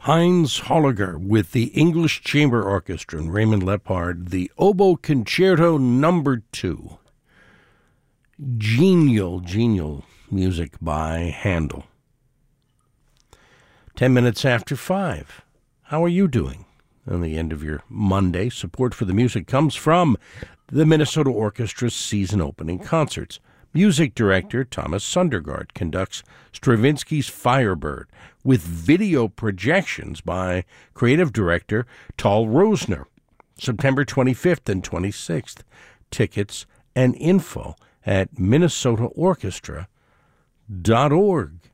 Heinz Holliger with the English Chamber Orchestra and Raymond Lepard, the Oboe Concerto No. 2. Genial music by Handel. 10 minutes after 5. How are you doing? On the end of your Monday, support for the music comes from the Minnesota Orchestra's season opening concerts. Music director Thomas Sundergaard conducts Stravinsky's Firebird with video projections by creative director Tal Rosner, September 25th and 26th. Tickets and info at minnesotaorchestra.org.